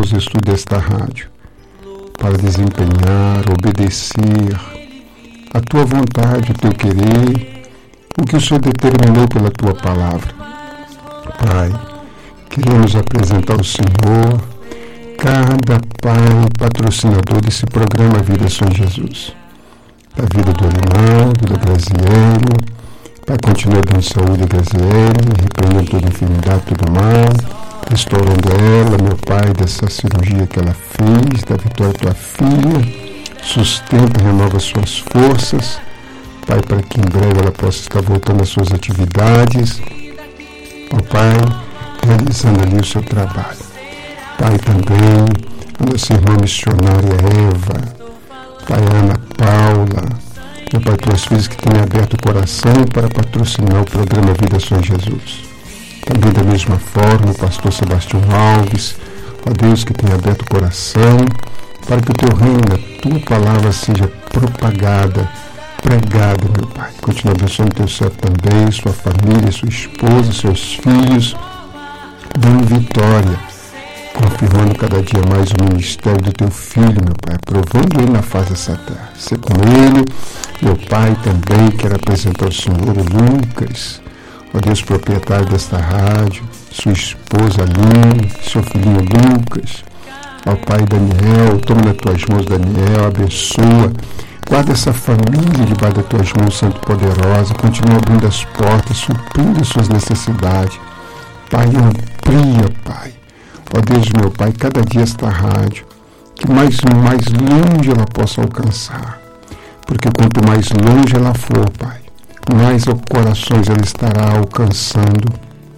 os estudos desta rádio, para desempenhar, obedecer a tua vontade, o teu querer, o que o Senhor determinou pela tua palavra. Pai, queremos apresentar ao Senhor cada pai patrocinador desse programa Vida São Jesus. Da vida do Arinaldo, da Graziele. Pai, continua dando saúde a Graziele, repreendendo toda enfermidade, todo mal, restaurando ela, meu Pai, dessa cirurgia que ela fez, da Vitória, tua filha, sustenta, renova suas forças, Pai, para que em breve ela possa estar voltando às suas atividades, ó Pai, realizando ali o seu trabalho. Pai, também, a nossa irmã missionária Eva, Pai, Ana Paula, meu Pai, tuas filhas que têm aberto o coração para patrocinar o programa Vida São Jesus. Também da mesma forma, o pastor Sebastião Alves, ó Deus, que tem aberto o coração para que o teu reino, a tua palavra seja propagada, pregada, meu Pai. Continua abençoando teu servo também, sua família, sua esposa, seus filhos, dando vitória, confirmando cada dia mais o ministério do teu filho, meu Pai, aprovando ele na face dessa terra. Ser com ele, meu Pai, também quero apresentar ao Senhor o Lucas, ó Deus, proprietário desta rádio, sua esposa Aline, seu filhinho Lucas, ó Pai Daniel, toma nas tuas mãos Daniel, abençoa, guarda essa família debaixo das tuas mãos, Santo Poderosa, continua abrindo as portas, suprindo as suas necessidades. Pai, amplia, Pai, ó Deus, meu Pai, cada dia esta rádio, que mais longe ela possa alcançar, porque quanto mais longe ela for, Pai, mais corações ela estará alcançando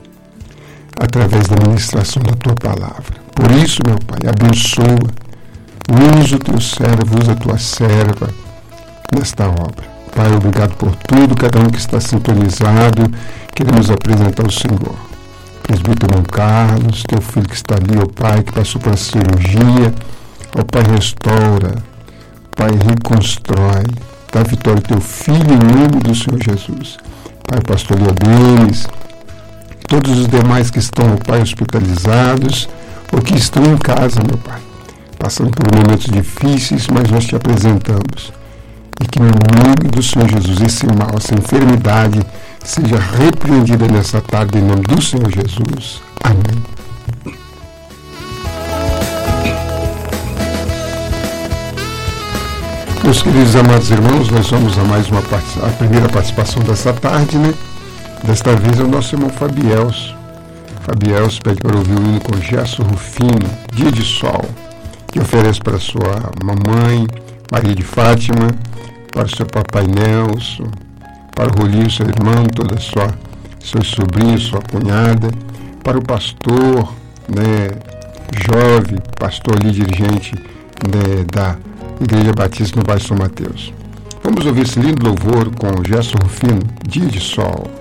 através da ministração da tua palavra. Por isso, meu Pai, abençoa, usa o teu servo, usa a tua serva nesta obra. Pai, obrigado por tudo, cada um que está sintonizado, queremos apresentar ao Senhor. Presbítero Dom Carlos, teu filho que está ali, ó Pai, que passou por cirurgia, ó Pai, restaura, Pai, reconstrói, dá vitória ao teu filho em nome do Senhor Jesus. Pai, pastor Leodenis, todos os demais que estão, ó Pai, hospitalizados ou que estão em casa, meu Pai, passando por momentos difíceis, mas nós te apresentamos. E que no nome do Senhor Jesus, esse mal, essa enfermidade, seja repreendida nessa tarde em nome do Senhor Jesus. Amém. Meus queridos amados irmãos, nós vamos a mais a primeira participação dessa tarde, né? Desta vez é o nosso irmão Fabiels. Fabiels pede para ouvir o hino com Gerson Rufino, Dia de Sol, que oferece para sua mamãe, Maria de Fátima, para o seu papai Nelson, para o Rolinho, seu irmão, toda seus sobrinhos, sua cunhada, para o pastor, né, jovem, pastor ali, dirigente, né, da Igreja Batista no bairro São Mateus. Vamos ouvir esse lindo louvor com Gerson Rufino, Dia de Sol.